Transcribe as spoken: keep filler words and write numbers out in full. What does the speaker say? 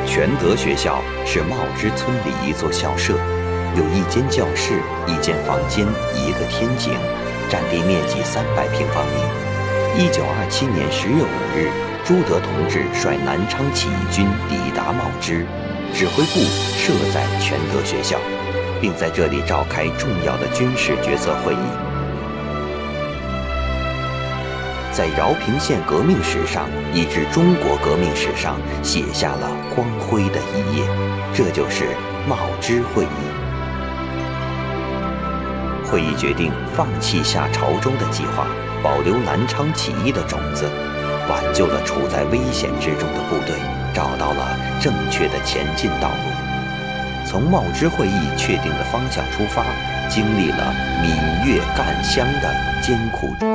全德学校是茂芝村里一座校舍，有一间教室、一间房间、一个天井，占地面积三百平方米。一九二七年十月五日，朱德同志率南昌起义军抵达茂芝，指挥部设在全德学校，并在这里召开重要的军事决策会议。在饶平县革命史上，以至中国革命史上写下了光辉的一页，这就是茂芝会议。会议决定放弃下朝中的计划，保留南昌起义的种子，挽救了处在危险之中的部队，找到了正确的前进道路。从茂芝会议确定的方向出发，经历了闽粤赣湘的艰苦。